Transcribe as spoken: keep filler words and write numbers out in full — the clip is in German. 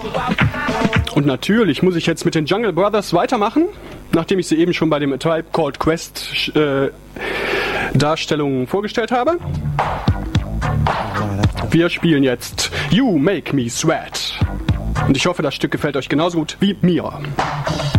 Und natürlich muss ich jetzt mit den Jungle Brothers weitermachen, nachdem ich sie eben schon bei dem A Tribe Called Quest äh, Darstellungen vorgestellt habe. Wir spielen jetzt You Make Me Sweat. Und ich hoffe, das Stück gefällt euch genauso gut wie mir.